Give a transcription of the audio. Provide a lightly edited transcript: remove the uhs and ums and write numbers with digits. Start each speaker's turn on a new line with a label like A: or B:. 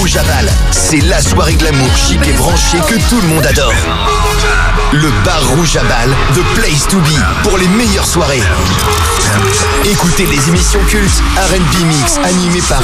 A: Rouge à Bâle. C'est la soirée glamour chic et branchée que tout le monde adore. Le bar Rouge à Bâle, The Place to Be, pour les meilleures soirées. Écoutez les émissions cultes R&B Mix animées par